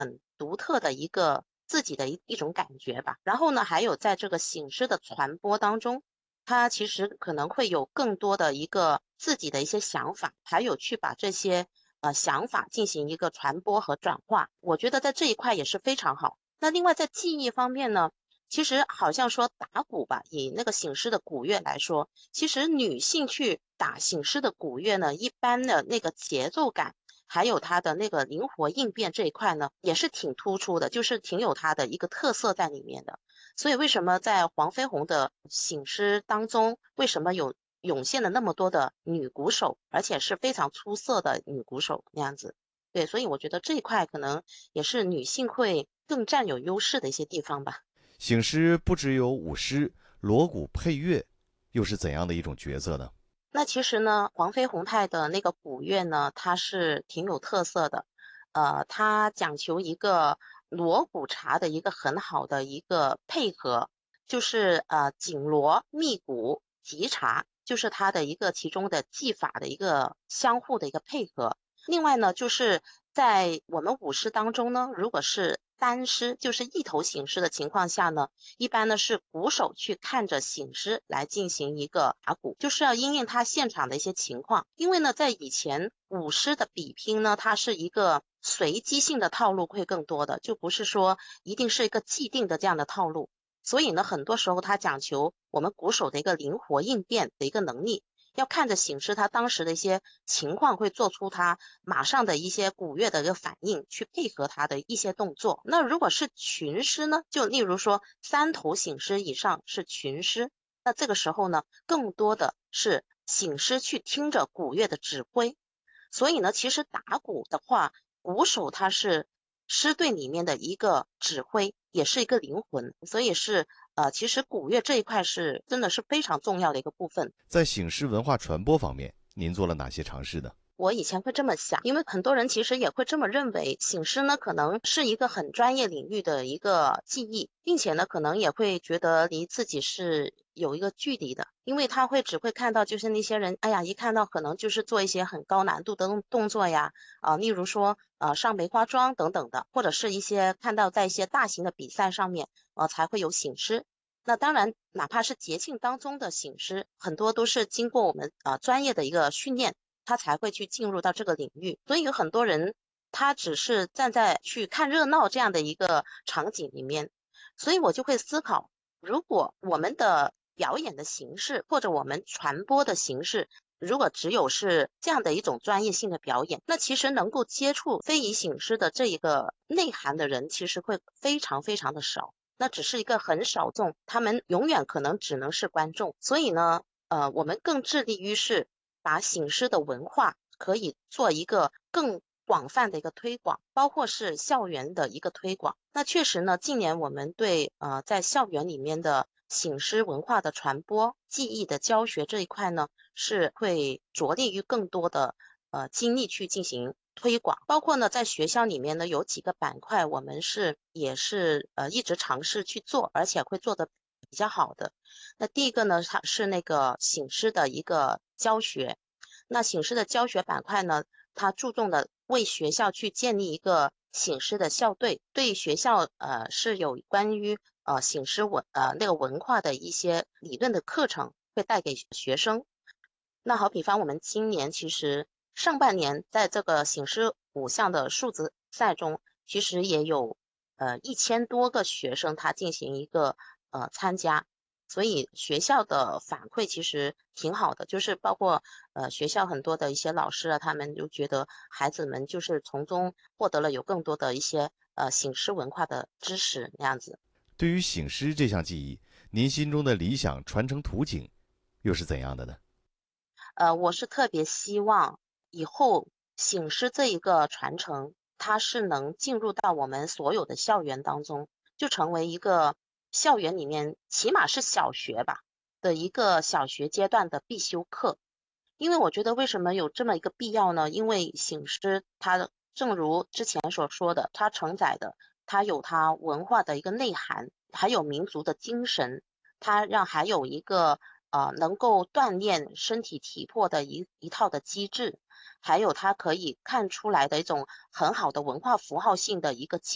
很独特的一个自己的一种感觉吧。然后呢，还有在这个醒狮的传播当中，他其实可能会有更多的一个自己的一些想法，还有去把这些想法进行一个传播和转化。我觉得在这一块也是非常好。那另外在技艺方面呢，其实好像说打鼓吧，以那个醒狮的鼓乐来说，其实女性去打醒狮的鼓乐呢，一般的那个节奏感，还有它的那个灵活应变这一块呢，也是挺突出的，就是挺有它的一个特色在里面的。所以为什么在黄飞鸿的醒狮当中，为什么有涌现了那么多的女鼓手，而且是非常出色的女鼓手那样子？对，所以我觉得这一块可能也是女性会更占有优势的一些地方吧。 醒狮不只有舞狮、锣鼓配乐，又是怎样的一种角色呢？ 那其实呢，黄飞鸿派的那个古乐呢，它是挺有特色的，它讲求一个锣鼓茶的一个很好的一个配合，就是紧锣密鼓急茶，就是它的一个其中的技法的一个相互的一个配合。另外呢，就是在我们舞狮当中呢，如果是单狮，就是一头醒狮的情况下呢，一般呢是鼓手去看着醒狮来进行一个打鼓，就是要因应他现场的一些情况。因为呢，在以前舞狮的比拼呢，它是一个随机性的套路会更多的，就不是说一定是一个既定的这样的套路。所以呢，很多时候它讲求我们鼓手的一个灵活应变的一个能力。要看着醒狮他当时的一些情况，会做出他马上的一些鼓乐的一个反应，去配合他的一些动作。那如果是群狮呢，就例如说三头醒狮以上是群狮，那这个时候呢，更多的是醒狮去听着鼓乐的指挥。所以呢，其实打鼓的话，鼓手他是狮队里面的一个指挥，也是一个灵魂，所以是其实鼓乐这一块是真的是非常重要的一个部分。 在醒狮文化传播方面，您做了哪些尝试呢？ 我以前会这么想，因为很多人其实也会这么认为，醒狮呢可能是一个很专业领域的一个技艺，并且呢可能也会觉得离自己是有一个距离的，因为他会只会看到就是那些人，哎呀，一看到可能就是做一些很高难度的动作呀，例如说上梅花桩等等的，或者是一些看到在一些大型的比赛上面，才会有醒狮。那当然，哪怕是节庆当中的醒狮，很多都是经过我们专业的一个训练。他才会去进入到这个领域。所以有很多人，他只是站在去看热闹这样的一个场景里面，所以我就会思考，如果我们的表演的形式或者我们传播的形式，如果只有是这样的一种专业性的表演，那其实能够接触非遗醒狮的这一个内涵的人，其实会非常非常的少。那只是一个很少众，他们永远可能只能是观众。所以呢，我们更致力于是把醒狮的文化可以做一个更广泛的一个推广，包括是校园的一个推广。那确实呢，近年我们对在校园里面的醒狮文化的传播、技艺的教学这一块呢，是会着力于更多的精力去进行推广，包括呢在学校里面呢有几个板块，我们也是一直尝试去做，而且会做的比较好的。那第一个呢，它是那个醒狮的一个教学。那醒狮的教学板块呢，它注重的为学校去建立一个醒狮的校队，对学校是有关于醒狮那个文化的一些理论的课程会带给学生。那好比方我们今年其实上半年在这个醒狮五项的数字赛中，其实也有1000多个学生他进行一个参加，所以学校的反馈其实挺好的，就是包括学校很多的一些老师啊，他们就觉得孩子们就是从中获得了有更多的一些醒狮文化的知识那样子。 对于醒狮这项技艺，您心中的理想传承途径又是怎样的呢？ 我是特别希望以后醒狮这一个传承，它是能进入到我们所有的校园当中，就成为一个校园里面起码是小学吧的一个小学阶段的必修课。因为我觉得为什么有这么一个必要呢？因为醒狮它正如之前所说的，它承载的它有它文化的一个内涵，还有民族的精神，它还有一个能够锻炼身体体魄的一套的机制，还有它可以看出来的一种很好的文化符号性的一个